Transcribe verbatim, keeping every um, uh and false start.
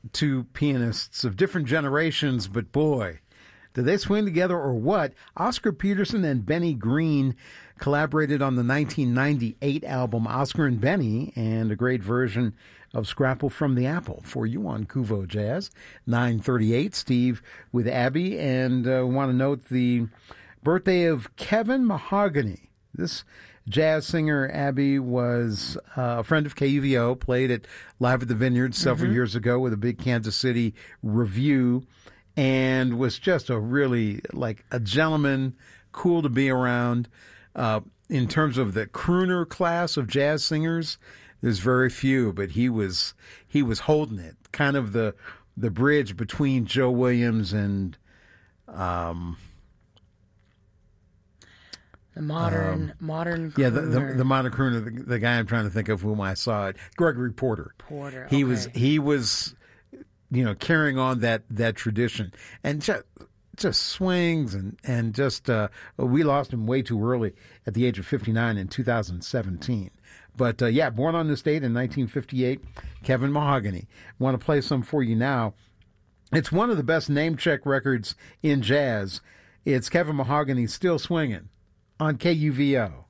two pianists of different generations, but boy, did they swing together or what? Oscar Peterson and Benny Green collaborated on the nineteen ninety-eight album Oscar and Benny, and a great version of Scrapple from the Apple for you on Kuvo Jazz. nine thirty-eight, Steve with Abby, and uh, want to note the birthday of Kevin Mahogany. This jazz singer, Abby, was uh, a friend of K U V O, played at Live at the Vineyard several mm-hmm. years ago with a big Kansas City review, and was just a really, like, a gentleman, cool to be around. Uh, in terms of the crooner class of jazz singers, there's very few, but he was he was holding it, kind of the the bridge between Joe Williams and um, the modern um, modern crooner. yeah the, the the modern crooner, the, the guy I'm trying to think of whom I saw it, Gregory Porter. Porter, he okay. was he was you know carrying on that that tradition and just just swings and and just uh, we lost him way too early at the age of fifty-nine in two thousand seventeen. But, uh, yeah, born on this date in nineteen fifty-eight, Kevin Mahogany. Want to play some for you now. It's one of the best name-check records in jazz. It's Kevin Mahogany Still Swinging on K U V O.